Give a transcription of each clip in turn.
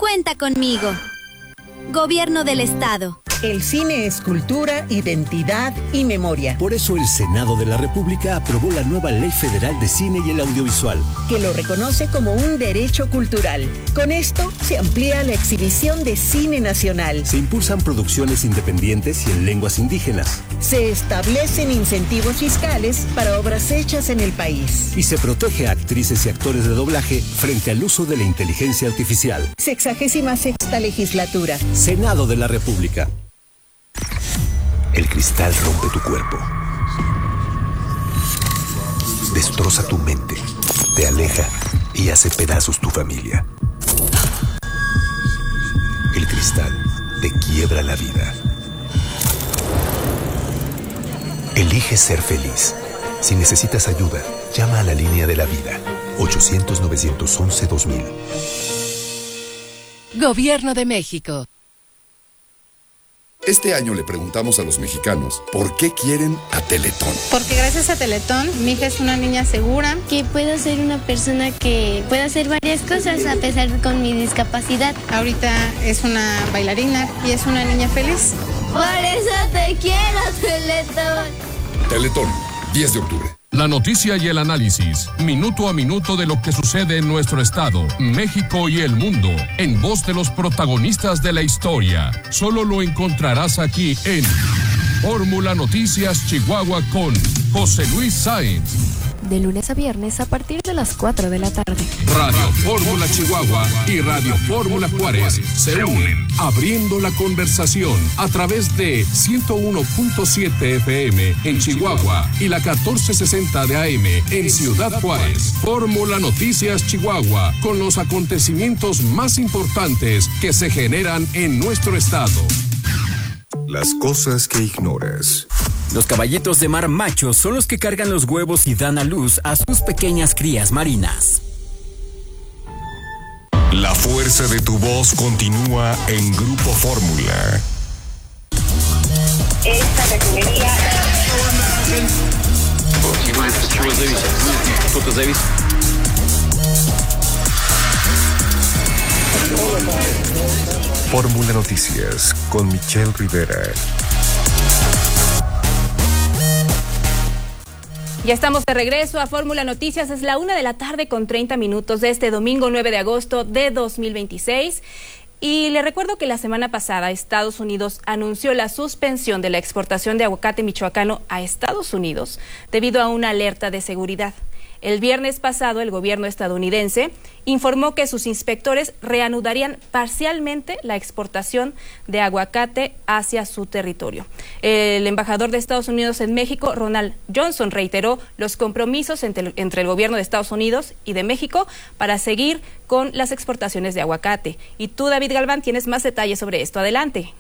Cuenta conmigo. Gobierno del Estado. El cine es cultura, identidad y memoria. Por eso el Senado de la República aprobó la nueva Ley Federal de Cine y el Audiovisual, que lo reconoce como un derecho cultural. Con esto se amplía la exhibición de cine nacional. Se impulsan producciones independientes y en lenguas indígenas. Se establecen incentivos fiscales para obras hechas en el país. Y se protege a actrices y actores de doblaje frente al uso de la inteligencia artificial. 66ª legislatura. Senado de la República. El cristal rompe tu cuerpo, destroza tu mente, te aleja y hace pedazos tu familia. El cristal te quiebra la vida. Elige ser feliz. Si necesitas ayuda, llama a la línea de la vida, 800-911-2000. Gobierno de México. Este año le preguntamos a los mexicanos por qué quieren a Teletón. Porque gracias a Teletón, mi hija es una niña segura. Que puedo ser una persona que pueda hacer varias cosas a pesar de con mi discapacidad. Ahorita es una bailarina y es una niña feliz. Por eso te quiero, Teletón. Teletón, 10 de octubre. La noticia y el análisis, minuto a minuto de lo que sucede en nuestro estado, México y el mundo, en voz de los protagonistas de la historia. Solo lo encontrarás aquí en Fórmula Noticias Chihuahua con José Luis Sáenz. De lunes a viernes a partir de las 4 de la tarde. Radio Fórmula Chihuahua y Radio Fórmula Juárez se unen, abriendo la conversación a través de 101.7 FM en Chihuahua y la 1460 de AM en Ciudad Juárez. Fórmula Noticias Chihuahua, con los acontecimientos más importantes que se generan en nuestro estado. Las cosas que ignoras. Los caballitos de mar machos son los que cargan los huevos y dan a luz a sus pequeñas crías marinas. La fuerza de tu voz continúa en Grupo Fórmula. Esta refinería... Fórmula Noticias con Michelle Rivera. Ya estamos de regreso a Fórmula Noticias. Es la 1:30 p.m. de este domingo 9 de agosto de 2026. Y le recuerdo que la semana pasada Estados Unidos anunció la suspensión de la exportación de aguacate michoacano a Estados Unidos debido a una alerta de seguridad. El viernes pasado, el gobierno estadounidense informó que sus inspectores reanudarían parcialmente la exportación de aguacate hacia su territorio. El embajador de Estados Unidos en México, Ronald Johnson, reiteró los compromisos entre el gobierno de Estados Unidos y de México para seguir con las exportaciones de aguacate. Y tú, David Galván, tienes más detalles sobre esto. Adelante.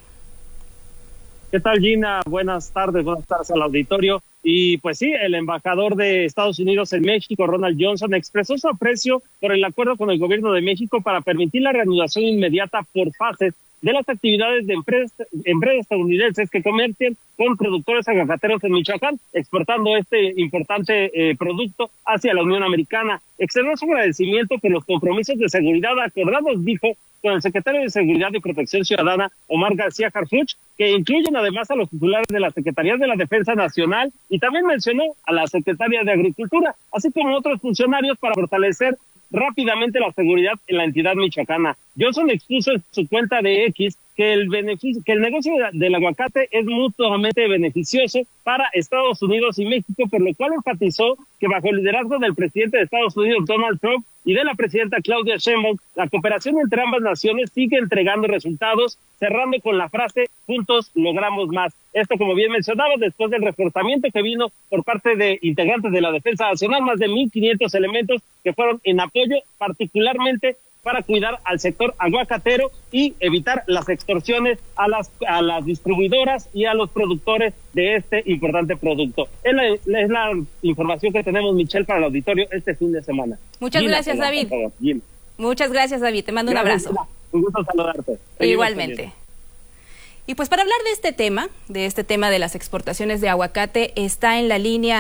¿Qué tal, Gina? Buenas tardes al auditorio. Y pues sí, el embajador de Estados Unidos en México, Ronald Johnson, expresó su aprecio por el acuerdo con el gobierno de México para permitir la reanudación inmediata por fases de las actividades de empresas estadounidenses que comercian con productores aguacateros en Michoacán, exportando este importante producto hacia la Unión Americana. Externó su agradecimiento por los compromisos de seguridad acordados, dijo, con el secretario de Seguridad y Protección Ciudadana, Omar García Harfuch, que incluyen además a los titulares de la Secretaría de la Defensa Nacional, y también mencionó a la Secretaria de Agricultura, así como otros funcionarios para fortalecer rápidamente la seguridad en la entidad michoacana. Johnson expuso en su cuenta de X que el negocio del aguacate es mutuamente beneficioso para Estados Unidos y México, por lo cual enfatizó que bajo el liderazgo del presidente de Estados Unidos, Donald Trump, y de la presidenta Claudia Sheinbaum, la cooperación entre ambas naciones sigue entregando resultados, cerrando con la frase, juntos logramos más. Esto, como bien mencionaba, después del reforzamiento que vino por parte de integrantes de la Defensa Nacional, más de 1,500 elementos que fueron en apoyo particularmente para cuidar al sector aguacatero y evitar las extorsiones a las distribuidoras y a los productores de este importante producto. Es la información que tenemos, Michelle, para el auditorio este fin de semana. Muchas gracias, David. Muchas gracias, David. Te mando un abrazo. Un gusto saludarte. Igualmente. Y pues para hablar de este tema de las exportaciones de aguacate, está en la línea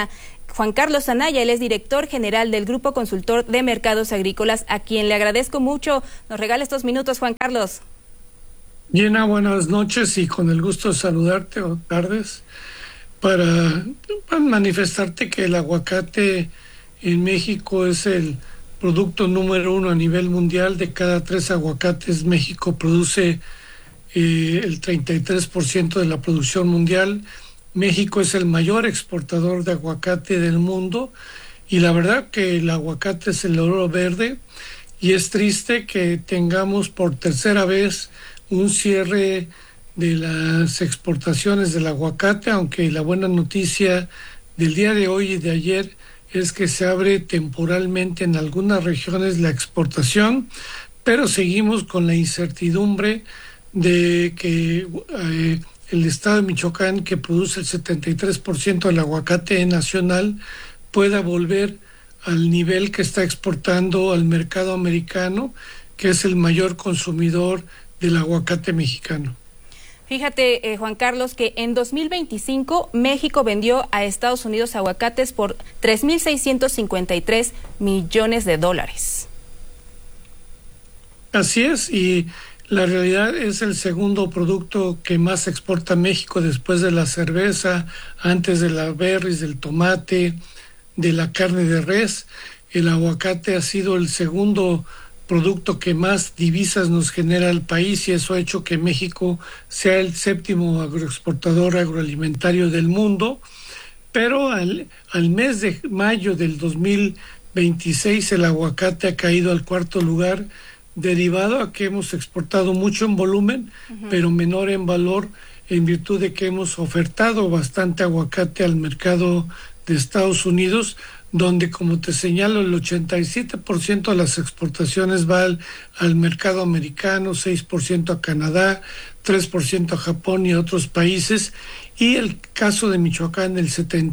Juan Carlos Anaya, él es director general del Grupo Consultor de Mercados Agrícolas, a quien le agradezco mucho. Nos regala estos minutos, Juan Carlos. Gina, buenas noches y con el gusto de saludarte, o tardes, para manifestarte que el aguacate en México es el producto número 1 a nivel mundial. De cada 3 aguacates, México produce el 33% de la producción mundial. México es el mayor exportador de aguacate del mundo y la verdad que el aguacate es el oro verde y es triste que tengamos por tercera vez un cierre de las exportaciones del aguacate, aunque la buena noticia del día de hoy y de ayer es que se abre temporalmente en algunas regiones la exportación, pero seguimos con la incertidumbre de que el estado de Michoacán, que produce el 73% del aguacate nacional, pueda volver al nivel que está exportando al mercado americano, que es el mayor consumidor del aguacate mexicano. Fíjate, Juan Carlos, que en 2025 México vendió a Estados Unidos aguacates por $3,653 millones. Así es, y la realidad es el segundo producto que más exporta México después de la cerveza, antes de las berries, del tomate, de la carne de res. El aguacate ha sido el segundo producto que más divisas nos genera al país y eso ha hecho que México sea el 7º agroexportador agroalimentario del mundo. Pero al mes de mayo del 2026 el aguacate ha caído al 4º lugar, derivado a que hemos exportado mucho en volumen, pero menor en valor, en virtud de que hemos ofertado bastante aguacate al mercado de Estados Unidos, donde, como te señalo, el 87% de las exportaciones va al mercado americano, 6% a Canadá, 3% a Japón y a otros países, y el caso de Michoacán, el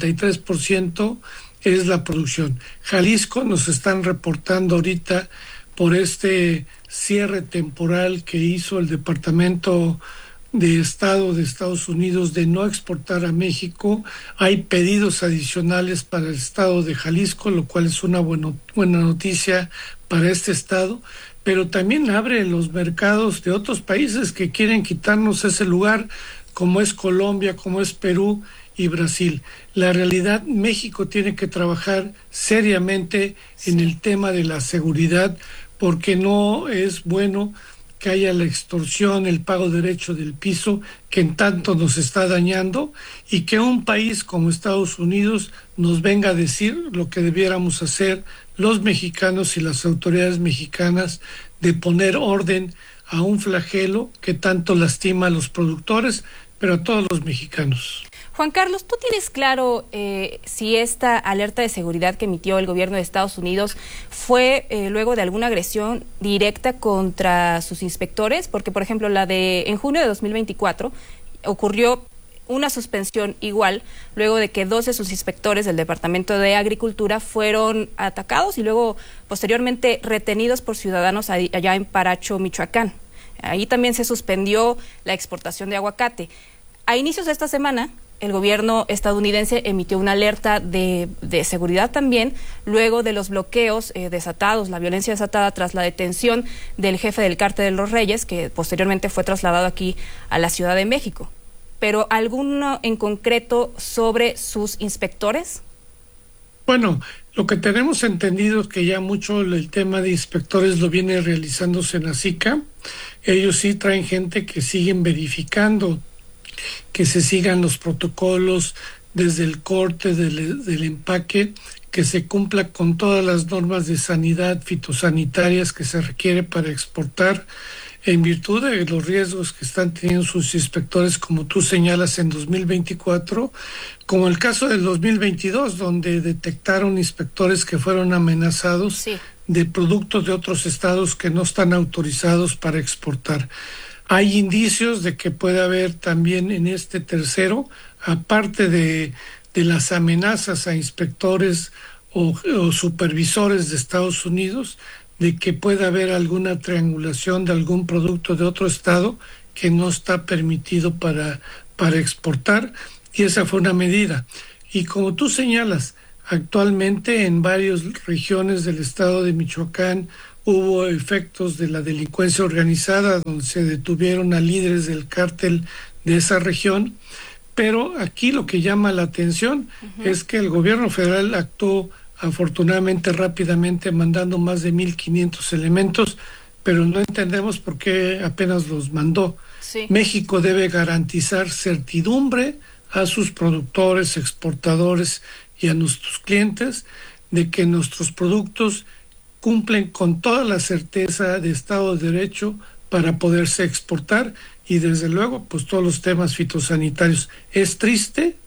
73% es la producción. Jalisco nos están reportando ahorita por este cierre temporal que hizo el Departamento de Estado de Estados Unidos de no exportar a México. Hay pedidos adicionales para el estado de Jalisco, lo cual es una buena noticia para este estado, pero también abre los mercados de otros países que quieren quitarnos ese lugar, como es Colombia, como es Perú y Brasil. La realidad, México tiene que trabajar seriamente en el tema de la seguridad, porque no es bueno que haya la extorsión, el pago derecho del piso, que en tanto nos está dañando, y que un país como Estados Unidos nos venga a decir lo que debiéramos hacer los mexicanos y las autoridades mexicanas, de poner orden a un flagelo que tanto lastima a los productores, pero a todos los mexicanos. Juan Carlos, ¿tú tienes claro si esta alerta de seguridad que emitió el gobierno de Estados Unidos fue luego de alguna agresión directa contra sus inspectores? Porque, por ejemplo, en junio de 2024 ocurrió una suspensión igual, luego de que 2 de sus inspectores del Departamento de Agricultura fueron atacados y luego posteriormente retenidos por ciudadanos allá en Paracho, Michoacán. Ahí también se suspendió la exportación de aguacate. A inicios de esta semana, el gobierno estadounidense emitió una alerta de seguridad también, luego de los bloqueos desatados, la violencia desatada tras la detención del jefe del Cártel de los Reyes, que posteriormente fue trasladado aquí a la Ciudad de México. ¿Pero alguno en concreto sobre sus inspectores? Bueno, lo que tenemos entendido es que ya mucho el tema de inspectores lo viene realizándose en la SICA. Ellos sí traen gente que siguen verificando que se sigan los protocolos desde el corte del empaque, que se cumpla con todas las normas de sanidad fitosanitarias que se requiere para exportar, en virtud de los riesgos que están teniendo sus inspectores, como tú señalas, en 2024, como el caso del 2022, donde detectaron inspectores que fueron amenazados de productos de otros estados que no están autorizados para exportar. Hay indicios de que puede haber también en este tercero, aparte de las amenazas a inspectores o supervisores de Estados Unidos, de que pueda haber alguna triangulación de algún producto de otro estado que no está permitido para exportar, y esa fue una medida. Y como tú señalas, Actualmente en varias regiones del estado de Michoacán hubo efectos de la delincuencia organizada donde se detuvieron a líderes del cártel de esa región, pero aquí lo que llama la atención es que el gobierno federal actuó afortunadamente rápidamente mandando más de 1,500 elementos, pero no entendemos por qué apenas los mandó. Sí. México debe garantizar certidumbre a sus productores, exportadores y a nuestros clientes de que nuestros productos cumplen con toda la certeza de Estado de Derecho para poderse exportar y desde luego pues todos los temas fitosanitarios. Es triste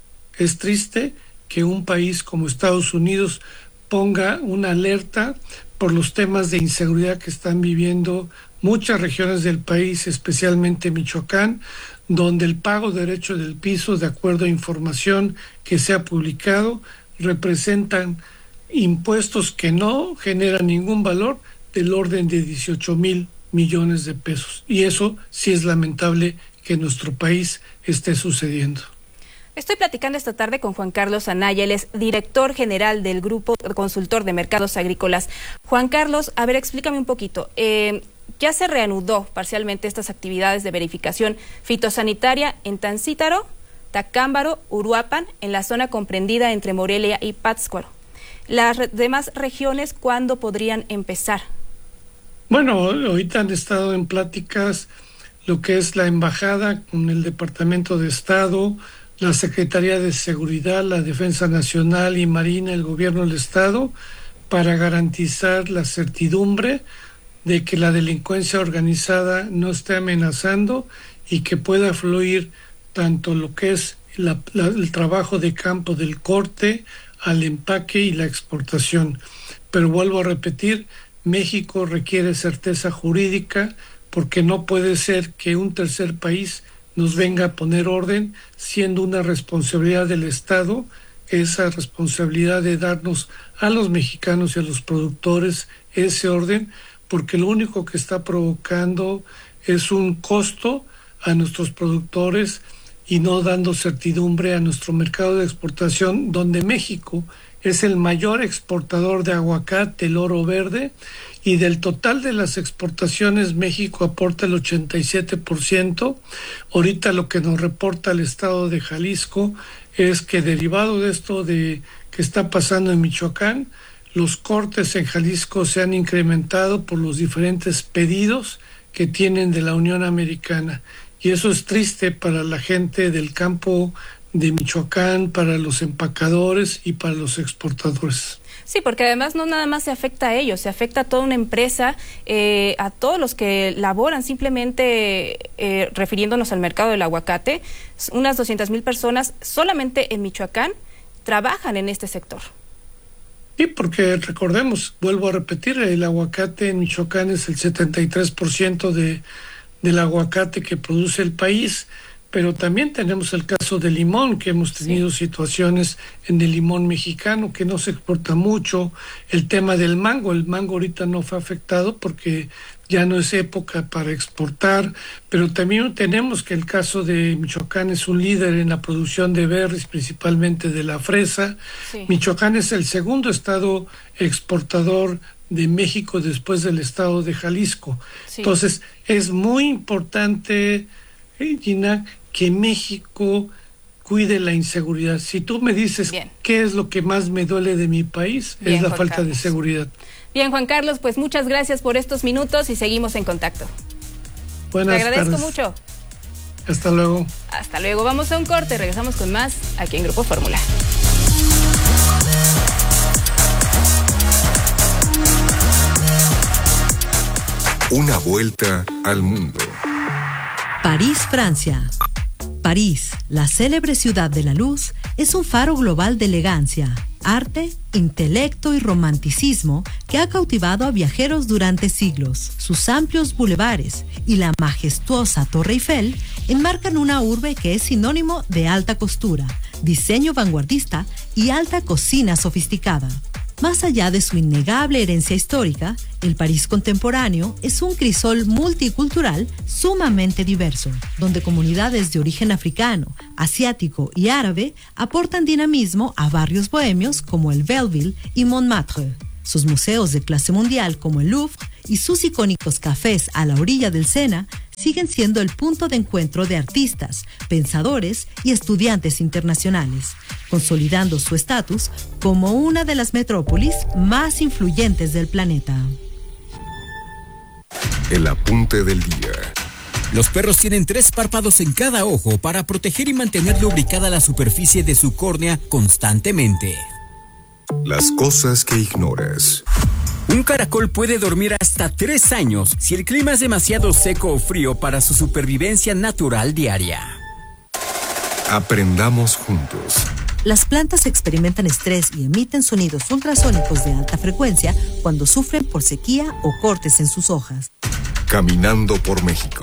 que un país como Estados Unidos ponga una alerta por los temas de inseguridad que están viviendo muchas regiones del país, especialmente Michoacán, donde el pago de derecho del piso, de acuerdo a información que se ha publicado, representan impuestos que no generan ningún valor del orden de 18,000 millones de pesos. Y eso sí es lamentable que en nuestro país esté sucediendo. Estoy platicando esta tarde con Juan Carlos Anaya, él es director general del Grupo Consultor de Mercados Agrícolas. Juan Carlos, a ver, explícame un poquito. Ya se reanudó parcialmente estas actividades de verificación fitosanitaria en Tancítaro, Tacámbaro, Uruapan, en la zona comprendida entre Morelia y Pátzcuaro. ¿Las demás regiones cuándo podrían empezar? Bueno, ahorita han estado en pláticas lo que es la embajada con el Departamento de Estado, la Secretaría de Seguridad, la Defensa Nacional y Marina, el Gobierno del Estado, para garantizar la certidumbre de que la delincuencia organizada no esté amenazando y que pueda fluir tanto lo que es el trabajo de campo del corte al empaque y la exportación. Pero vuelvo a repetir, México requiere certeza jurídica porque no puede ser que un tercer país nos venga a poner orden, siendo una responsabilidad del Estado, esa responsabilidad de darnos a los mexicanos y a los productores ese orden, porque lo único que está provocando es un costo a nuestros productores y no dando certidumbre a nuestro mercado de exportación, donde México es el mayor exportador de aguacate, el oro verde, y del total de las exportaciones México aporta el 87%. Ahorita lo que nos reporta el estado de Jalisco es que derivado de esto de que está pasando en Michoacán, los cortes en Jalisco se han incrementado por los diferentes pedidos que tienen de la Unión Americana. Y eso es triste para la gente del campo de Michoacán, para los empacadores y para los exportadores. Sí, porque además no nada más se afecta a ellos, se afecta a toda una empresa, a todos los que laboran, simplemente refiriéndonos al mercado del aguacate, unas 200,000 personas solamente en Michoacán trabajan en este sector. Sí, porque recordemos, vuelvo a repetir, el aguacate en Michoacán es el 73% del aguacate que produce el país, pero también tenemos el caso del limón, que hemos tenido situaciones en el limón mexicano que no se exporta mucho, el tema del mango, el mango ahorita no fue afectado porque ya no es época para exportar, pero también tenemos que el caso de Michoacán es un líder en la producción de berries, principalmente de la fresa. Sí. Michoacán es el segundo estado exportador de México después del estado de Jalisco. Sí. Entonces, es muy importante, Gina, que México cuide la inseguridad. Si tú me dices qué es lo que más me duele de mi país, es la falta de seguridad. Bien, Juan Carlos, pues muchas gracias por estos minutos y seguimos en contacto. Buenas tardes. Te agradezco mucho. Hasta luego. Hasta luego. Vamos a un corte, regresamos con más aquí en Grupo Fórmula. Una vuelta al mundo. París, Francia. París, la célebre ciudad de la luz, es un faro global de elegancia, arte, intelecto y romanticismo que ha cautivado a viajeros durante siglos. Sus amplios bulevares y la majestuosa Torre Eiffel enmarcan una urbe que es sinónimo de alta costura, diseño vanguardista y alta cocina sofisticada. Más allá de su innegable herencia histórica, el París contemporáneo es un crisol multicultural sumamente diverso, donde comunidades de origen africano, asiático y árabe aportan dinamismo a barrios bohemios como el Belleville y Montmartre. Sus museos de clase mundial como el Louvre y sus icónicos cafés a la orilla del Sena siguen siendo el punto de encuentro de artistas, pensadores y estudiantes internacionales, consolidando su estatus como una de las metrópolis más influyentes del planeta. El apunte del día. Los perros tienen 3 párpados en cada ojo para proteger y mantener lubricada la superficie de su córnea constantemente. Las cosas que ignoras. Un caracol puede dormir hasta 3 años si el clima es demasiado seco o frío para su supervivencia natural diaria. Aprendamos juntos. Las plantas experimentan estrés y emiten sonidos ultrasónicos de alta frecuencia cuando sufren por sequía o cortes en sus hojas. Caminando por México.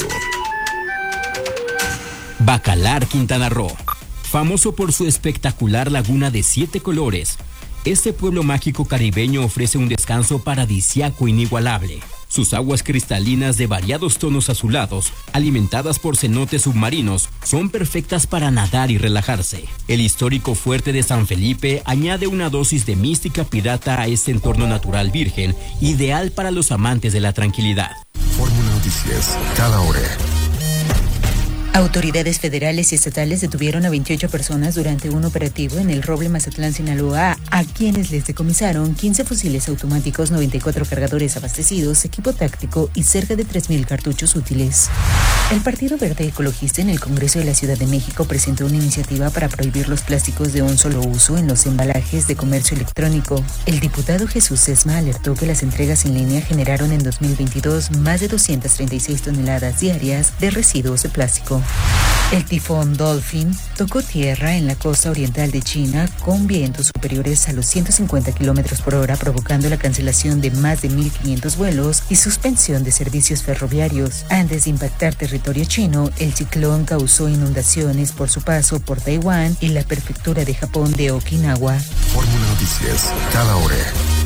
Bacalar, Quintana Roo. Famoso por su espectacular laguna de 7 colores, este pueblo mágico caribeño ofrece un descanso paradisíaco inigualable. Sus aguas cristalinas de variados tonos azulados, alimentadas por cenotes submarinos, son perfectas para nadar y relajarse. El histórico fuerte de San Felipe añade una dosis de mística pirata a este entorno natural virgen, ideal para los amantes de la tranquilidad. Fórmula Noticias, cada hora. Autoridades federales y estatales detuvieron a 28 personas durante un operativo en el Roble, Mazatlán, Sinaloa, a quienes les decomisaron 15 fusiles automáticos, 94 cargadores abastecidos, equipo táctico y cerca de 3,000 cartuchos útiles. El Partido Verde Ecologista en el Congreso de la Ciudad de México presentó una iniciativa para prohibir los plásticos de un solo uso en los embalajes de comercio electrónico. El diputado Jesús Sesma alertó que las entregas en línea generaron en 2022 más de 236 toneladas diarias de residuos de plástico. El tifón Dolphin tocó tierra en la costa oriental de China con vientos superiores a los 150 kilómetros por hora, provocando la cancelación de más de 1,500 vuelos y suspensión de servicios ferroviarios. Antes de impactar territorio chino, el ciclón causó inundaciones por su paso por Taiwán y la prefectura de Japón de Okinawa. Fórmula Noticias, cada hora.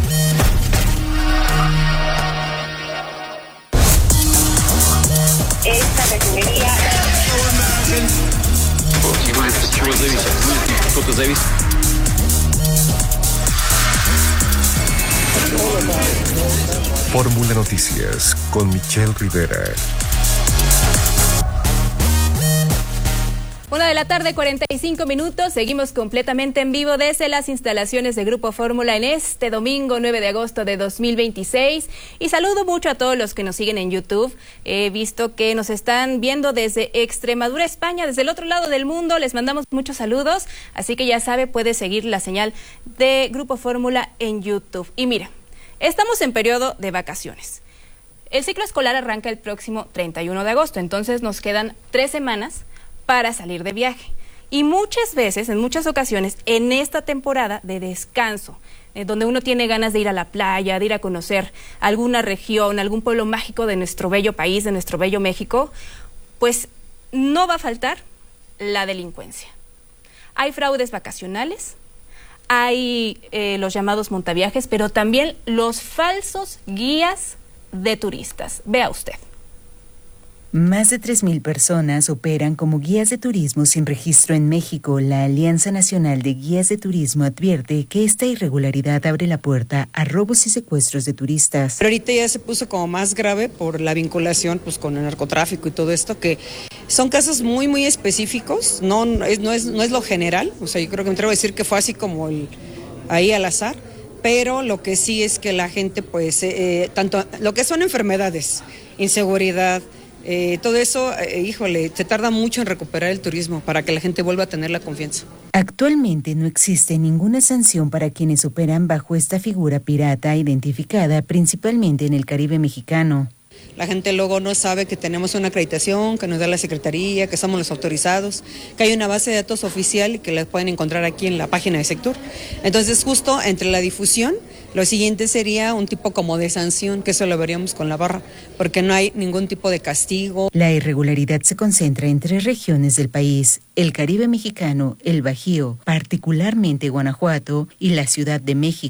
Esta refinería. Fórmula Noticias con Michelle Rivera. 1:45 p.m. Seguimos completamente en vivo desde las instalaciones de Grupo Fórmula en este domingo 9 de agosto de 2026. Y saludo mucho a todos los que nos siguen en YouTube. He visto que nos están viendo desde Extremadura, España, desde el otro lado del mundo. Les mandamos muchos saludos. Así que ya sabe, puede seguir la señal de Grupo Fórmula en YouTube. Y mira, estamos en periodo de vacaciones. El ciclo escolar arranca el próximo 31 de agosto. Entonces nos quedan 3 semanas para salir de viaje. Y muchas veces, en muchas ocasiones, en esta temporada de descanso, donde uno tiene ganas de ir a la playa, de ir a conocer alguna región, algún pueblo mágico de nuestro bello país, de nuestro bello México, pues no va a faltar la delincuencia. Hay fraudes vacacionales, hay los llamados montaviajes, pero también los falsos guías de turistas. Vea usted. Más de 3,000 personas operan como guías de turismo sin registro en México. La Alianza Nacional de Guías de Turismo advierte que esta irregularidad abre la puerta a robos y secuestros de turistas. Pero ahorita ya se puso como más grave por la vinculación pues con el narcotráfico y todo esto, que son casos muy, muy específicos, no es lo general. O sea, yo creo que me atrevo a decir que fue así como ahí al azar. Pero lo que sí es que la gente, pues, tanto lo que son enfermedades, inseguridad, todo eso, se tarda mucho en recuperar el turismo para que la gente vuelva a tener la confianza. Actualmente no existe ninguna sanción para quienes operan bajo esta figura pirata identificada principalmente en el Caribe mexicano. La gente luego no sabe que tenemos una acreditación que nos da la Secretaría, que somos los autorizados, que hay una base de datos oficial y que la pueden encontrar aquí en la página de Sectur. Entonces, justo entre la difusión, lo siguiente sería un tipo como de sanción, que eso lo veríamos con la barra, porque no hay ningún tipo de castigo. La irregularidad se concentra en 3 regiones del país: el Caribe mexicano, el Bajío, particularmente Guanajuato, y la Ciudad de México.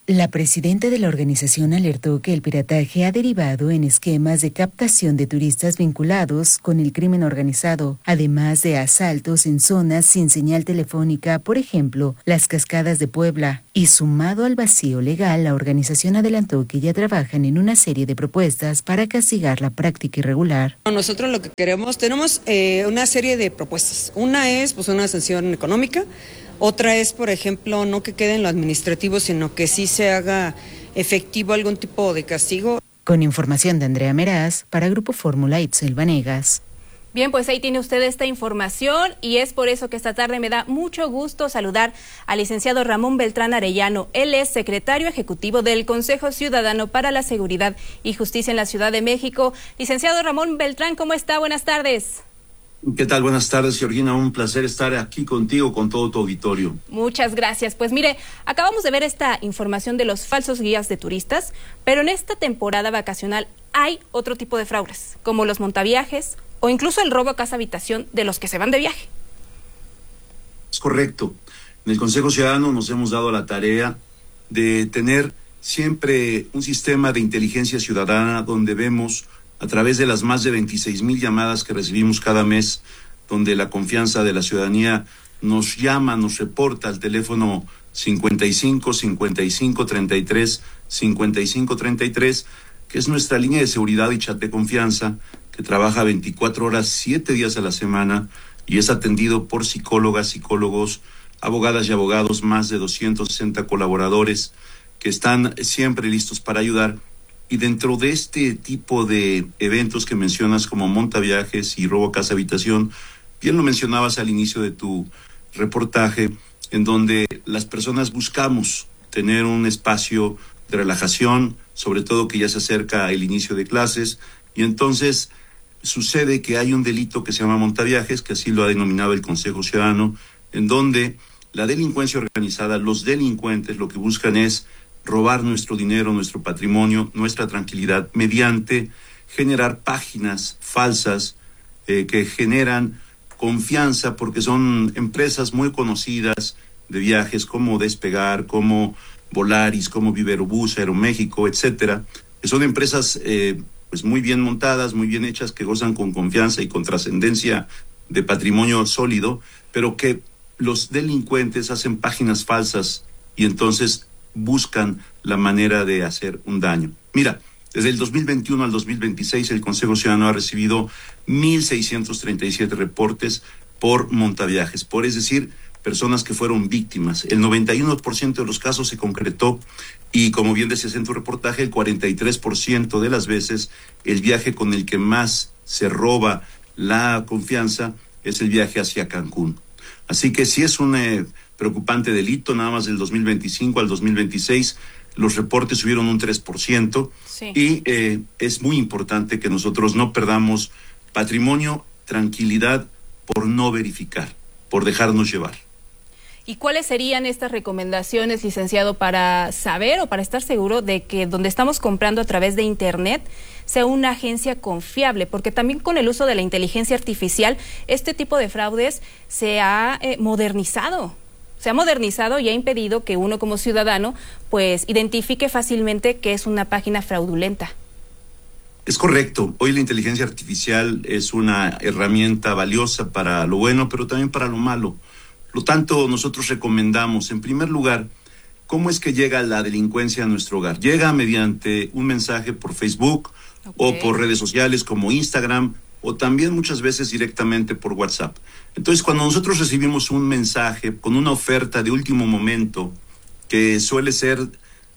La presidenta de la organización alertó que el pirataje ha derivado en esquemas de captación de turistas vinculados con el crimen organizado, además de asaltos en zonas sin señal telefónica, por ejemplo, las Cascadas de Puebla. Y sumado al vacío legal, la organización adelantó que ya trabajan en una serie de propuestas para castigar la práctica irregular. Nosotros lo que queremos, tenemos una serie de propuestas. Una es pues una sanción económica. Otra es, por ejemplo, no que quede en lo administrativo, sino que sí se haga efectivo algún tipo de castigo. Con información de Andrea Meraz, para Grupo Fórmula, Itzel Vanegas. Bien, pues ahí tiene usted esta información y es por eso que esta tarde me da mucho gusto saludar al licenciado Ramón Beltrán Arellano. Él es secretario ejecutivo del Consejo Ciudadano para la Seguridad y Justicia en la Ciudad de México. Licenciado Ramón Beltrán, ¿cómo está? Buenas tardes. ¿Qué tal? Buenas tardes, Georgina. Un placer estar aquí contigo, con todo tu auditorio. Muchas gracias. Pues mire, acabamos de ver esta información de los falsos guías de turistas, pero en esta temporada vacacional hay otro tipo de fraudes, como los montaviajes o incluso el robo a casa habitación de los que se van de viaje. Es correcto. En el Consejo Ciudadano nos hemos dado la tarea de tener siempre un sistema de inteligencia ciudadana donde vemos a través de las más de 26,000 llamadas que recibimos cada mes, donde la confianza de la ciudadanía nos llama, nos reporta al teléfono 55 55 33 55 33, que es nuestra línea de seguridad y chat de confianza, que trabaja 24 horas, 7 días a la semana, y es atendido por psicólogas, psicólogos, abogadas y abogados, más de 260 colaboradores que están siempre listos para ayudar. Y dentro de este tipo de eventos que mencionas como montaviajes y robo a casa habitación, bien lo mencionabas al inicio de tu reportaje, en donde las personas buscamos tener un espacio de relajación, sobre todo que ya se acerca el inicio de clases, y entonces sucede que hay un delito que se llama montaviajes, que así lo ha denominado el Consejo Ciudadano, en donde la delincuencia organizada, los delincuentes lo que buscan es robar nuestro dinero, nuestro patrimonio, nuestra tranquilidad, mediante generar páginas falsas que generan confianza, porque son empresas muy conocidas de viajes como Despegar, como Volaris, como Viverobús, Aeroméxico, etcétera, que son empresas pues muy bien montadas, muy bien hechas, que gozan con confianza y con trascendencia de patrimonio sólido, pero que los delincuentes hacen páginas falsas y entonces buscan la manera de hacer un daño. Mira, desde el 2021 al 2026 el Consejo Ciudadano ha recibido 1,637 reportes por montaviajes, es decir, personas que fueron víctimas. El 91% de los casos se concretó y, como bien decías en tu reportaje, el 43% de las veces el viaje con el que más se roba la confianza es el viaje hacia Cancún. Así que sí es un preocupante delito. Nada más del 2025 al 2026 los reportes subieron un 3%, sí. Y es muy importante que nosotros no perdamos patrimonio, tranquilidad, por no verificar, por dejarnos llevar. ¿Y cuáles serían estas recomendaciones, licenciado, para saber o para estar seguro de que donde estamos comprando a través de Internet sea una agencia confiable? Porque también con el uso de la inteligencia artificial, este tipo de fraudes se ha modernizado. Se ha modernizado y ha impedido que uno como ciudadano pues identifique fácilmente que es una página fraudulenta. Es correcto. Hoy la inteligencia artificial es una herramienta valiosa para lo bueno, pero también para lo malo. Por lo tanto, nosotros recomendamos, en primer lugar, ¿cómo es que llega la delincuencia a nuestro hogar? Llega mediante un mensaje por Facebook, okay, o por redes sociales como Instagram, o también muchas veces directamente por WhatsApp. Entonces, cuando nosotros recibimos un mensaje con una oferta de último momento, que suele ser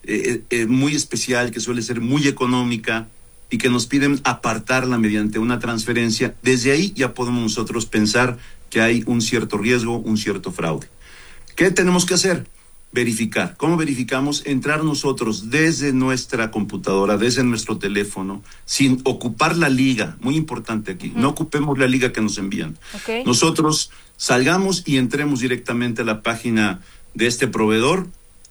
muy especial, que suele ser muy económica, y que nos piden apartarla mediante una transferencia, desde ahí ya podemos nosotros pensar que hay un cierto riesgo, un cierto fraude. ¿Qué tenemos que hacer? Verificar. ¿Cómo verificamos? Entrar nosotros desde nuestra computadora, desde nuestro teléfono, sin ocupar la liga, muy importante aquí, no ocupemos la liga que nos envían. Okay. Nosotros salgamos y entremos directamente a la página de este proveedor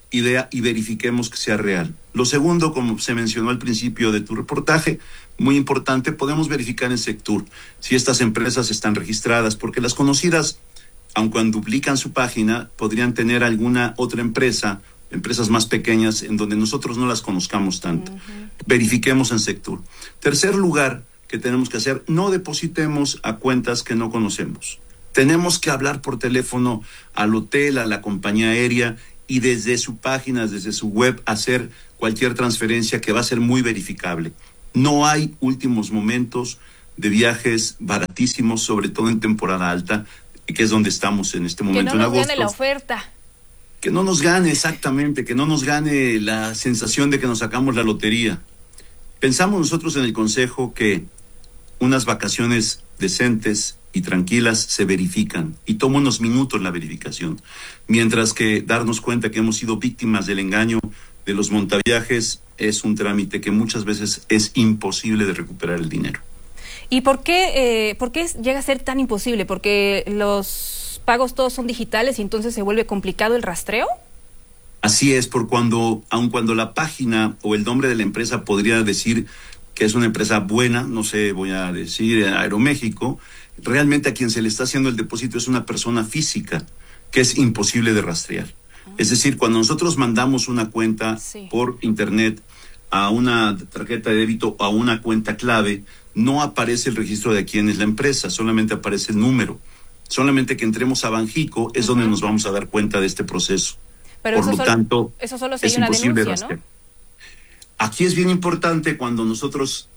y verifiquemos que sea real. Lo segundo, como se mencionó al principio de tu reportaje, muy importante, podemos verificar en Sectur si estas empresas están registradas, porque las conocidas, aun cuando duplican su página, podrían tener alguna otra empresa empresas más pequeñas en donde nosotros no las conozcamos tanto. Verifiquemos en sector. Tercer lugar que tenemos que hacer, no depositemos a cuentas que no conocemos. Tenemos que hablar por teléfono al hotel, a la compañía aérea y desde su página, desde su web, hacer cualquier transferencia que va a ser muy verificable. No hay últimos momentos de viajes baratísimos, sobre todo en temporada alta, que es donde estamos en este momento. Que no en agosto. Gane la oferta. Que no nos gane, exactamente, que no nos gane la sensación de que nos sacamos la lotería. Pensamos nosotros en el Consejo que unas vacaciones decentes y tranquilas se verifican y toma unos minutos la verificación, mientras que darnos cuenta que hemos sido víctimas del engaño de los montaviajes es un trámite que muchas veces es imposible de recuperar el dinero. ¿Y por qué llega a ser tan imposible? ¿Porque los pagos todos son digitales y entonces se vuelve complicado el rastreo? Así es, aun cuando la página o el nombre de la empresa podría decir que es una empresa buena, no sé, voy a decir Aeroméxico, realmente a quien se le está haciendo el depósito es una persona física que es imposible de rastrear. Es decir, cuando nosotros mandamos una cuenta por internet a una tarjeta de débito o a una cuenta clave, no aparece el registro de quién es la empresa, solamente aparece el número. Solamente que entremos a Banjico es donde nos vamos a dar cuenta de este proceso. Pero por lo tanto, eso solo si es hay una imposible denuncia, rastrear. ¿no? Aquí es bien importante cuando nosotros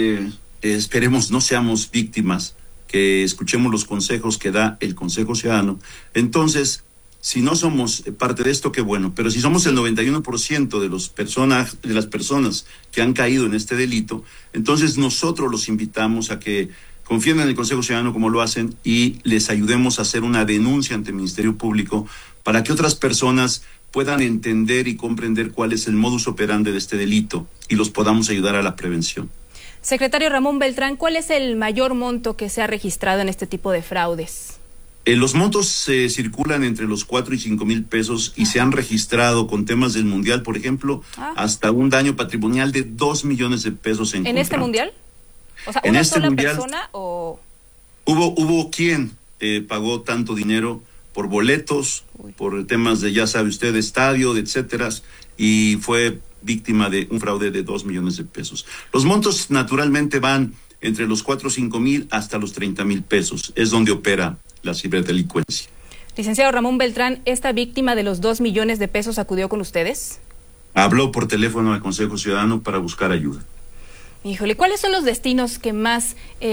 esperemos no seamos víctimas, que escuchemos los consejos que da el Consejo Ciudadano. Entonces, si no somos parte de esto, qué bueno, pero si somos el 91% de las personas que han caído en este delito, entonces nosotros los invitamos a que confíen en el Consejo Ciudadano como lo hacen y les ayudemos a hacer una denuncia ante el Ministerio Público para que otras personas puedan entender y comprender cuál es el modus operandi de este delito y los podamos ayudar a la prevención. Secretario Ramón Beltrán, ¿cuál es el mayor monto que se ha registrado en este tipo de fraudes? Los montos se circulan entre los 4 y 5 mil pesos y se han registrado con temas del Mundial, por ejemplo, hasta un daño patrimonial de 2 millones de pesos en ¿En este Mundial? O sea, en ¿una este sola mundial, persona o...? Hubo quien pagó tanto dinero por boletos, por temas de, ya sabe usted, de estadio, de etcétera, y fue víctima de un fraude de 2 millones de pesos. Los montos naturalmente van entre los 4 o 5 mil hasta los 30 mil pesos. Es donde opera la ciberdelincuencia. Licenciado Ramón Beltrán, ¿esta víctima de los 2 millones de pesos acudió con ustedes? Habló por teléfono al Consejo Ciudadano para buscar ayuda. Híjole, ¿cuáles son los destinos que más,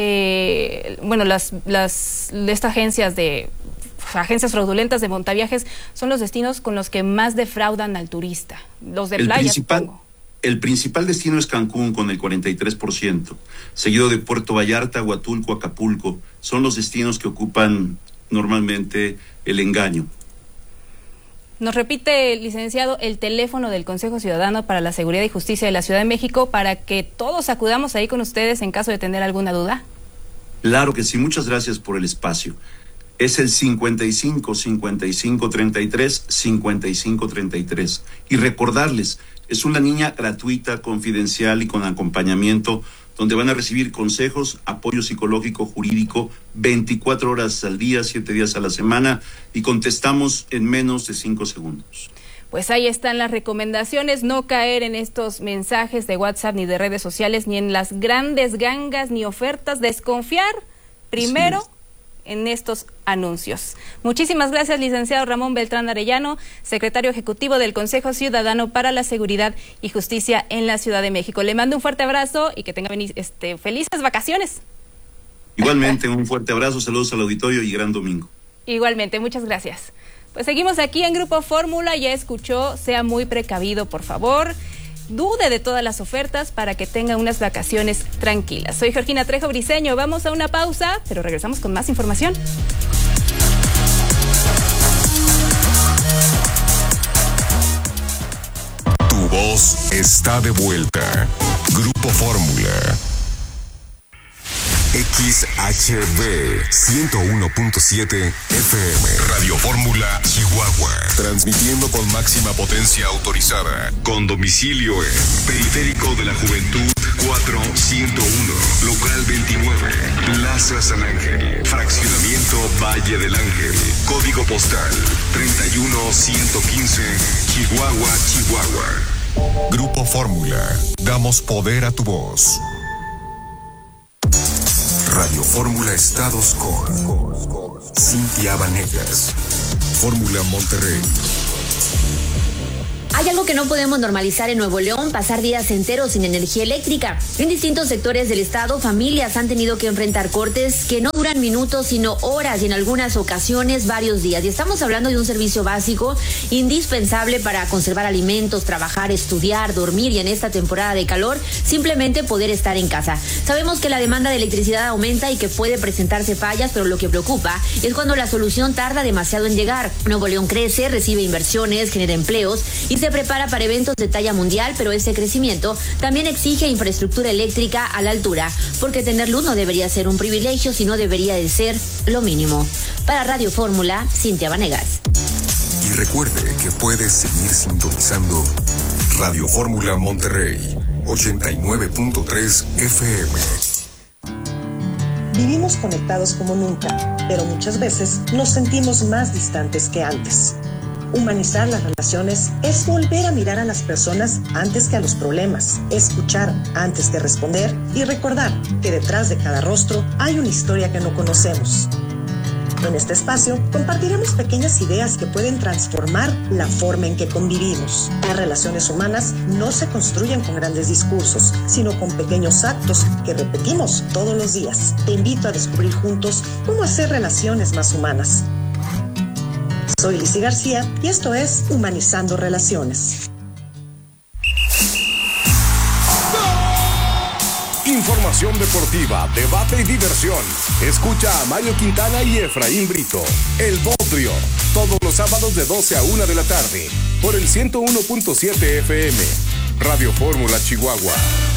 estas agencias fraudulentas de montaviajes son los destinos con los que más defraudan al turista? Los de playa, supongo. El principal destino es Cancún con el 43%, seguido de Puerto Vallarta, Huatulco, Acapulco. Son los destinos que ocupan normalmente el engaño. Nos repite, licenciado, el teléfono del Consejo Ciudadano para la Seguridad y Justicia de la Ciudad de México para que todos acudamos ahí con ustedes en caso de tener alguna duda. Claro que sí, muchas gracias por el espacio. Es el 55 55 33 55 33. Y recordarles, es una línea gratuita, confidencial y con acompañamiento, donde van a recibir consejos, apoyo psicológico, jurídico, 24 horas al día, 7 días a la semana, y contestamos en menos de 5 segundos. Pues ahí están las recomendaciones, no caer en estos mensajes de WhatsApp ni de redes sociales, ni en las grandes gangas ni ofertas, desconfiar primero en estos anuncios. Muchísimas gracias, licenciado Ramón Beltrán Arellano, secretario ejecutivo del Consejo Ciudadano para la Seguridad y Justicia en la Ciudad de México. Le mando un fuerte abrazo y que tenga felices vacaciones. Igualmente, un fuerte abrazo, saludos al auditorio y gran domingo. Igualmente, muchas gracias. Pues seguimos aquí en Grupo Fórmula, ya escuchó, sea muy precavido, por favor. Dude de todas las ofertas para que tenga unas vacaciones tranquilas. Soy Georgina Trejo Briceño, vamos a una pausa, pero regresamos con más información. Tu voz está de vuelta. Grupo Fórmula. XHB 101.7 FM. Radio Fórmula Chihuahua. Transmitiendo con máxima potencia autorizada. Con domicilio en Periférico de la Juventud 4101. Local 29. Plaza San Ángel. Fraccionamiento Valle del Ángel. Código postal 31115. Chihuahua, Chihuahua. Grupo Fórmula. Damos poder a tu voz. Radio Fórmula Estados con Cintia Vanegas. Fórmula Monterrey. Hay algo que no podemos normalizar en Nuevo León, pasar días enteros sin energía eléctrica. En distintos sectores del estado, familias han tenido que enfrentar cortes que no duran minutos, sino horas y en algunas ocasiones varios días. Y estamos hablando de un servicio básico indispensable para conservar alimentos, trabajar, estudiar, dormir y en esta temporada de calor, simplemente poder estar en casa. Sabemos que la demanda de electricidad aumenta y que puede presentarse fallas, pero lo que preocupa es cuando la solución tarda demasiado en llegar. Nuevo León crece, recibe inversiones, genera empleos y se prepara para eventos de talla mundial, pero ese crecimiento también exige infraestructura eléctrica a la altura, porque tener luz no debería ser un privilegio, sino debería de ser lo mínimo. Para Radio Fórmula, Cintia Vanegas. Y recuerde que puedes seguir sintonizando Radio Fórmula Monterrey 89.3 FM. Vivimos conectados como nunca, pero muchas veces nos sentimos más distantes que antes. Humanizar las relaciones es volver a mirar a las personas antes que a los problemas, escuchar antes que responder y recordar que detrás de cada rostro hay una historia que no conocemos. En este espacio compartiremos pequeñas ideas que pueden transformar la forma en que convivimos. Las relaciones humanas no se construyen con grandes discursos, sino con pequeños actos que repetimos todos los días. Te invito a descubrir juntos cómo hacer relaciones más humanas. Soy Lizy García y esto es Humanizando Relaciones. Información deportiva, debate y diversión. Escucha a Mario Quintana y Efraín Brito. El Bodrio, todos los sábados de 12 a 1 de la tarde, por el 101.7 FM. Radio Fórmula Chihuahua.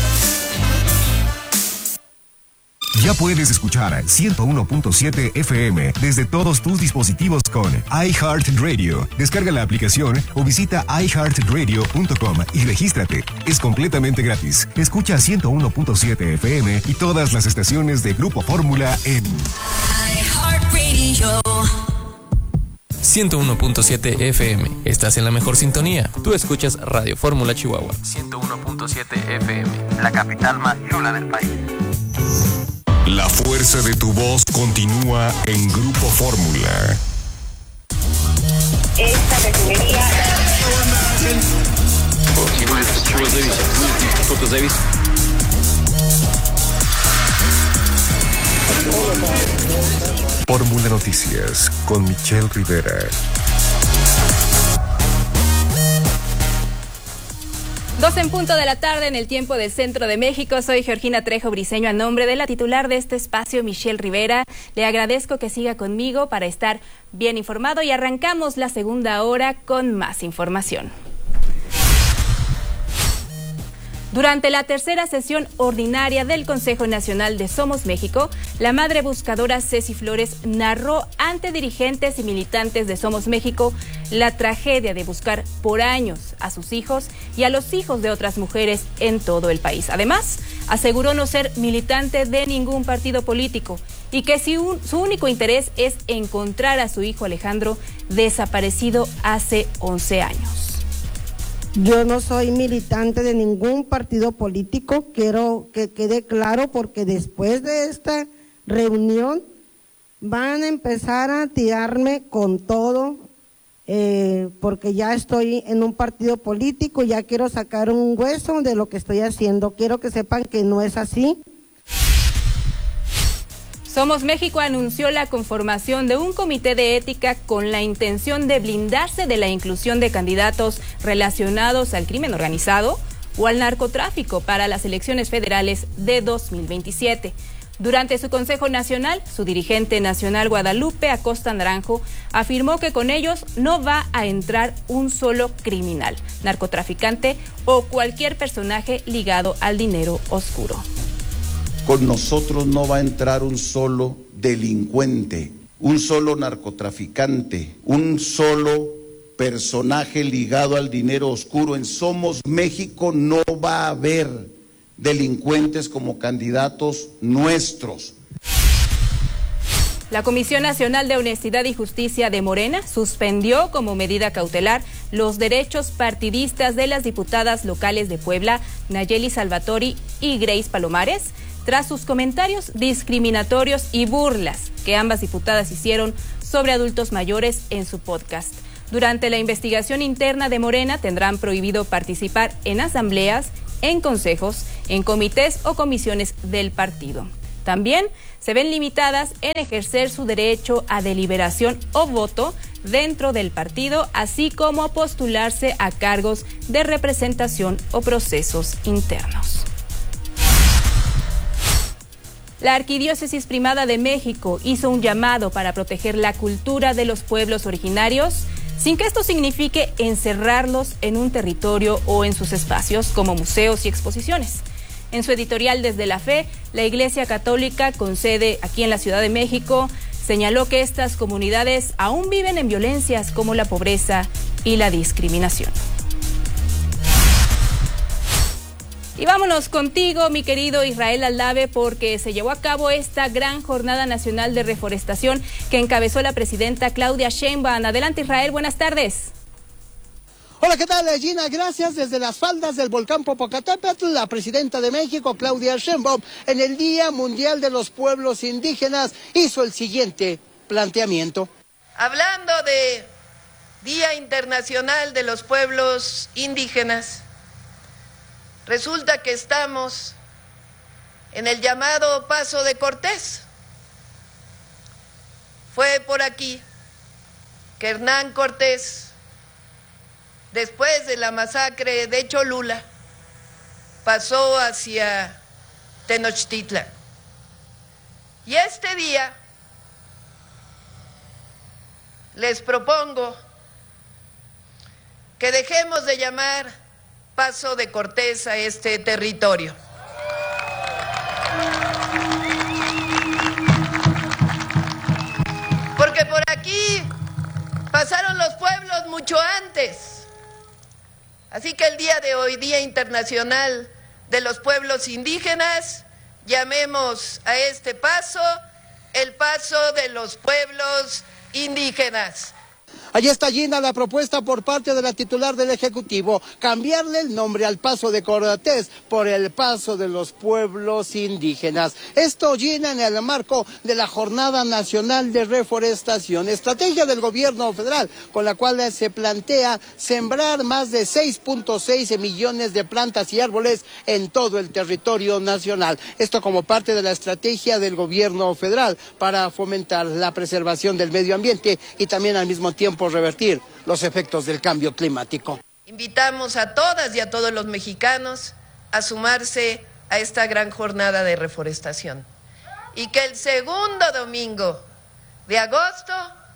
Ya puedes escuchar 101.7 FM desde todos tus dispositivos con iHeartRadio. Descarga la aplicación o visita iHeartRadio.com y regístrate. Es completamente gratis. Escucha 101.7 FM y todas las estaciones de Grupo Fórmula en iHeartRadio. 101.7 FM. Estás en la mejor sintonía. Tú escuchas Radio Fórmula Chihuahua. 101.7 FM. La capital más chula del país. La fuerza de tu voz continúa en Grupo Fórmula. Esta refinería. Fórmula Noticias con Michelle Rivera. 12 en punto de la tarde en el tiempo del centro de México. Soy Georgina Trejo Briceño a nombre de la titular de este espacio, Michelle Rivera. Le agradezco que siga conmigo para estar bien informado y arrancamos la segunda hora con más información. Durante la tercera sesión ordinaria del Consejo Nacional de Somos México, la madre buscadora Ceci Flores narró ante dirigentes y militantes de Somos México la tragedia de buscar por años a sus hijos y a los hijos de otras mujeres en todo el país. Además, aseguró no ser militante de ningún partido político y que su único interés es encontrar a su hijo Alejandro, desaparecido hace 11 años. Yo no soy militante de ningún partido político, quiero que quede claro, porque después de esta reunión van a empezar a tirarme con todo, porque ya estoy en un partido político, ya quiero sacar un hueso de lo que estoy haciendo. Quiero que sepan que no es así. Somos México anunció la conformación de un comité de ética con la intención de blindarse de la inclusión de candidatos relacionados al crimen organizado o al narcotráfico para las elecciones federales de 2027. Durante su Consejo Nacional, su dirigente nacional Guadalupe Acosta Naranjo afirmó que con ellos no va a entrar un solo criminal, narcotraficante o cualquier personaje ligado al dinero oscuro. con nosotros no va a entrar un solo delincuente, un solo narcotraficante, un solo personaje ligado al dinero oscuro. En Somos México no va a haber delincuentes como candidatos nuestros. La Comisión Nacional de Honestidad y Justicia de Morena suspendió como medida cautelar los derechos partidistas de las diputadas locales de Puebla, Nayeli Salvatori y Grace Palomares, tras sus comentarios discriminatorios y burlas que ambas diputadas hicieron sobre adultos mayores en su podcast. Durante la investigación interna de Morena tendrán prohibido participar en asambleas, en consejos, en comités o comisiones del partido. También se ven limitadas en ejercer su derecho a deliberación o voto dentro del partido, así como a postularse a cargos de representación o procesos internos. La Arquidiócesis Primada de México hizo un llamado para proteger la cultura de los pueblos originarios, sin que esto signifique encerrarlos en un territorio o en sus espacios como museos y exposiciones. En su editorial Desde la Fe, la Iglesia Católica, con sede aquí en la Ciudad de México, señaló que estas comunidades aún viven en violencias como la pobreza y la discriminación. Y vámonos contigo, mi querido Israel Aldave, porque se llevó a cabo esta gran jornada nacional de reforestación que encabezó la presidenta Claudia Sheinbaum. Adelante, Israel, buenas tardes. Hola, ¿qué tal, Gina? Gracias. Desde las faldas del volcán Popocatépetl, la presidenta de México, Claudia Sheinbaum, en el Día Mundial de los Pueblos Indígenas, hizo el siguiente planteamiento. Hablando de Día Internacional de los Pueblos Indígenas, resulta que estamos en el llamado Paso de Cortés. Fue por aquí que Hernán Cortés, después de la masacre de Cholula, pasó hacia Tenochtitlan. Y este día les propongo que dejemos de llamar Paso de Cortés a este territorio. Porque por aquí pasaron los pueblos mucho antes. Así que el día de hoy, Día Internacional de los Pueblos Indígenas, llamemos a este paso el Paso de los Pueblos Indígenas. Allí está, Gina, la propuesta por parte de la titular del Ejecutivo, cambiarle el nombre al Paso de Cortés por el Paso de los Pueblos Indígenas. Esto, Gina, en el marco de la Jornada Nacional de Reforestación, estrategia del gobierno federal, con la cual se plantea sembrar más de 6.6 millones de plantas y árboles en todo el territorio nacional. Esto como parte de la estrategia del gobierno federal para fomentar la preservación del medio ambiente y también al mismo tiempo revertir los efectos del cambio climático. Invitamos a todas y a todos los mexicanos a sumarse a esta gran jornada de reforestación y que el segundo domingo de agosto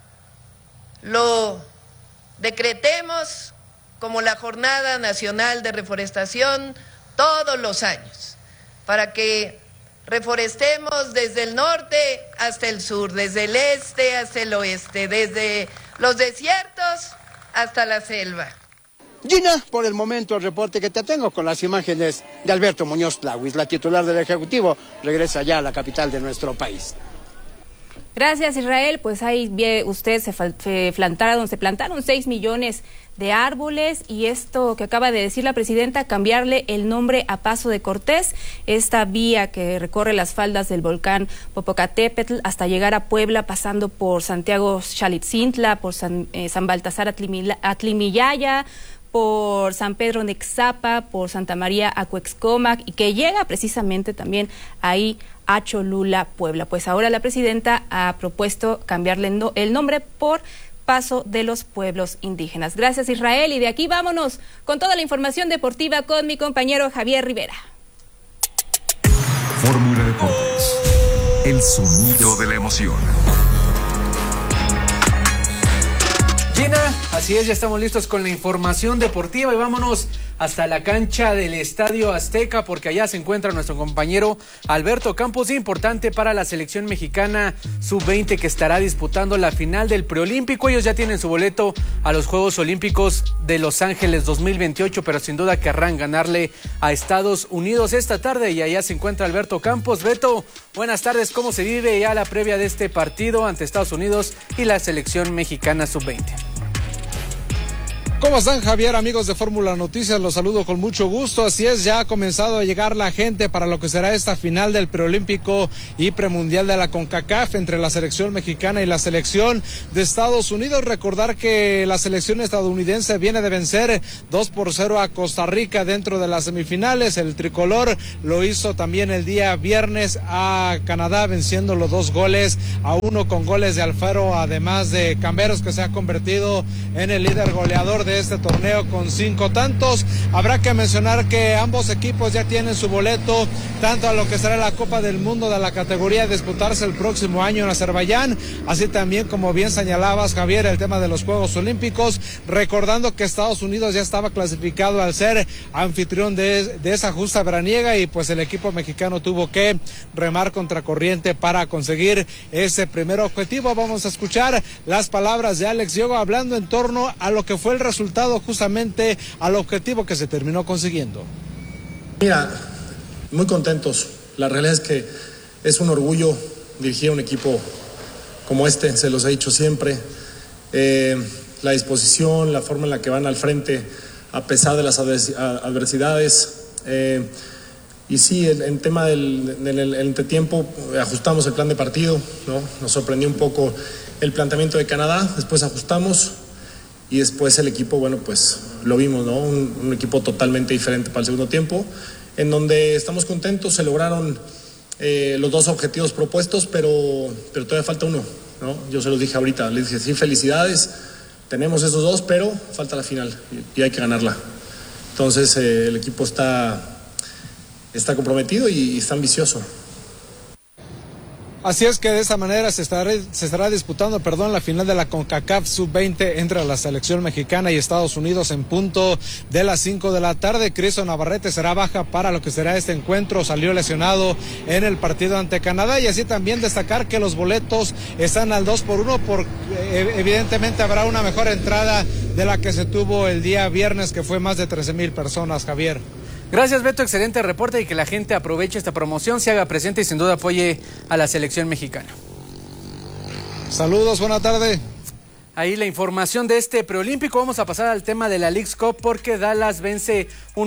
lo decretemos como la Jornada Nacional de Reforestación todos los años, para que reforestemos desde el norte hasta el sur, desde el este hasta el oeste, desde los desiertos hasta la selva. Gina, por el momento el reporte que te tengo con las imágenes de Alberto Muñoz Plawis, la titular del Ejecutivo, regresa ya a la capital de nuestro país. Gracias, Israel. Pues ahí ve usted, se plantaron 6 millones de árboles, y esto que acaba de decir la presidenta, cambiarle el nombre a Paso de Cortés, esta vía que recorre las faldas del volcán Popocatépetl hasta llegar a Puebla, pasando por Santiago Xalitzintla, por San Baltasar Atlimillaya, por San Pedro Nexapa, por Santa María Acuexcomac, y que llega precisamente también ahí a Cholula, Puebla. Pues ahora la presidenta ha propuesto cambiarle el nombre por Paso de los Pueblos Indígenas. Gracias, Israel, y de aquí vámonos con toda la información deportiva con mi compañero Javier Rivera. Fórmula Deportes, el sonido de la emoción. Gina, así es, ya estamos listos con la información deportiva y vámonos hasta la cancha del Estadio Azteca, porque allá se encuentra nuestro compañero Alberto Campos, importante para la selección mexicana sub-20 que estará disputando la final del preolímpico. Ellos ya tienen su boleto a los Juegos Olímpicos de Los Ángeles 2028, pero sin duda querrán ganarle a Estados Unidos esta tarde, y allá se encuentra Alberto Campos. Beto, buenas tardes. ¿Cómo se vive ya la previa de este partido ante Estados Unidos y la selección mexicana sub-20? ¿Cómo están, Javier? Amigos de Fórmula Noticias, los saludo con mucho gusto. Así es, ya ha comenzado a llegar la gente para lo que será esta final del preolímpico y premundial de la CONCACAF entre la selección mexicana y la selección de Estados Unidos. Recordar que la selección estadounidense viene de vencer 2-0 a Costa Rica dentro de las semifinales. El tricolor lo hizo también el día viernes a Canadá, venciendo los 2-1 con goles de Alfaro, además de Camberos, que se ha convertido en el líder goleador de este torneo con 5 tantos. Habrá que mencionar que ambos equipos ya tienen su boleto tanto a lo que será la Copa del Mundo de la categoría a disputarse el próximo año en Azerbaiyán, así también, como bien señalabas, Javier, el tema de los Juegos Olímpicos, recordando que Estados Unidos ya estaba clasificado al ser anfitrión de esa justa veraniega, y pues el equipo mexicano tuvo que remar contracorriente para conseguir ese primer objetivo. Vamos a escuchar las palabras de Alex Diogo hablando en torno a lo que fue el resultado, justamente al objetivo que se terminó consiguiendo. Mira, muy contentos. La realidad es que es un orgullo dirigir a un equipo como este, se los he dicho siempre. La disposición, la forma en la que van al frente a pesar de las adversidades. Y sí, en tema del entretiempo, ajustamos el plan de partido, ¿no? Nos sorprendió un poco el planteamiento de Canadá, después ajustamos. Y después el equipo, bueno, pues lo vimos, ¿no? Un equipo totalmente diferente para el segundo tiempo, en donde estamos contentos, se lograron los 2 objetivos propuestos, pero todavía falta uno, ¿no? Yo se los dije ahorita, les dije, sí, felicidades, tenemos esos 2, pero falta la final y hay que ganarla. Entonces el equipo está comprometido y está ambicioso. Así es que de esa manera se estará disputando, la final de la CONCACAF sub-20 entre la selección mexicana y Estados Unidos en punto de las 5 de la tarde. Cristo Navarrete será baja para lo que será este encuentro, salió lesionado en el partido ante Canadá, y así también destacar que los boletos están al 2x1, porque evidentemente habrá una mejor entrada de la que se tuvo el día viernes, que fue más de 13,000 personas, Javier. Gracias, Beto, excelente reporte, y que la gente aproveche esta promoción, se haga presente y sin duda apoye a la selección mexicana. Saludos, buena tarde. Ahí la información de este preolímpico. Vamos a pasar al tema de la Leagues Cup, porque Dallas vence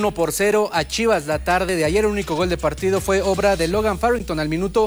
1-0 a Chivas la tarde de ayer. El único gol de partido fue obra de Logan Farrington al minuto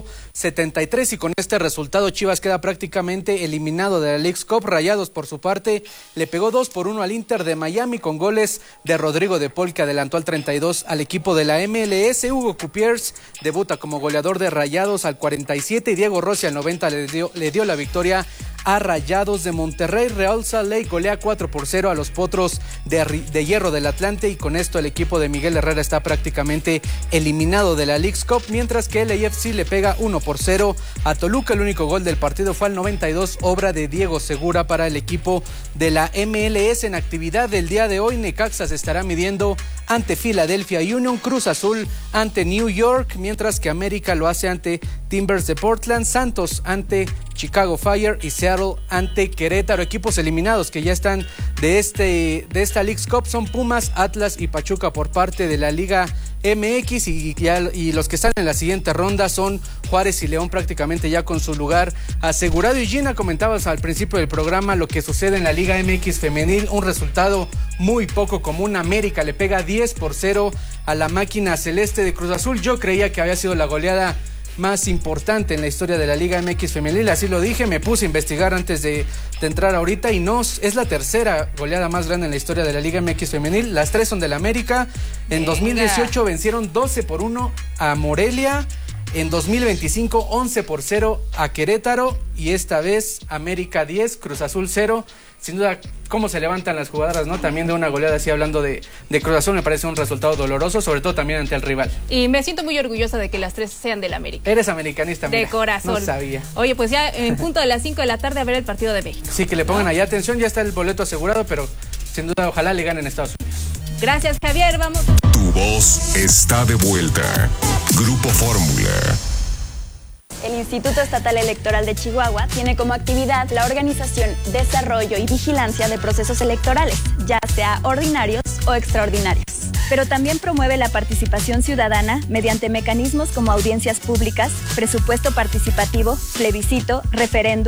73, y con este resultado Chivas queda prácticamente eliminado de la Leagues Cup. Rayados, por su parte, le pegó 2-1 al Inter de Miami con goles de Rodrigo de Paul, que adelantó al 32 al equipo de la MLS. Hugo Cupiers debuta como goleador de Rayados al 47 y Diego Rossi al 90 le dio la victoria a Rayados de Monterrey. Real Salt Lake golea 4-0 a los Potros de Hierro del Atlante, y con esto el equipo de Miguel Herrera está prácticamente eliminado de la Leagues Cup, mientras que el LAFC le pega 1-0 a Toluca. El único gol del partido fue al 92, obra de Diego Segura para el equipo de la MLS. En actividad del día de hoy, Necaxa se estará midiendo ante Philadelphia Union, Cruz Azul ante New York, mientras que América lo hace ante Timbers de Portland, Santos ante Chicago Fire y Seattle ante Querétaro. Equipos eliminados que ya están de esta Leagues Cup son Pumas, Atlas y Pachuca por parte de la Liga MX, y los que están en la siguiente ronda son Juárez y León, prácticamente ya con su lugar asegurado. Y Gina, comentabas al principio del programa lo que sucede en la Liga MX femenil, un resultado muy poco común. América le pega 10-0 a la máquina celeste de Cruz Azul. Yo creía que había sido la goleada más importante en la historia de la Liga MX femenil, así lo dije, me puse a investigar antes de entrar ahorita, y no, es la tercera goleada más grande en la historia de la Liga MX femenil. Las 3 son del América. En 2018 vencieron 12-1 a Morelia, en 2025 11-0 a Querétaro, y esta vez América 10, Cruz Azul 0. Sin duda, cómo se levantan las jugadoras, ¿no? También de una goleada así, hablando de Cruz Azul, me parece un resultado doloroso, sobre todo también ante el rival. Y me siento muy orgullosa de que las 3 sean del América. Eres americanista, mira. De corazón. No sabía. Oye, pues ya en punto de las 5 de la tarde a ver el partido de México. Sí, que le pongan allá atención, ya está el boleto asegurado, pero sin duda ojalá le ganen a Estados Unidos. Gracias, Javier. Vamos. Tu voz está de vuelta. Grupo Fórmula. El Instituto Estatal Electoral de Chihuahua tiene como actividad la organización, desarrollo y vigilancia de procesos electorales, ya sea ordinarios o extraordinarios. Pero también promueve la participación ciudadana mediante mecanismos como audiencias públicas, presupuesto participativo, plebiscito, referéndum,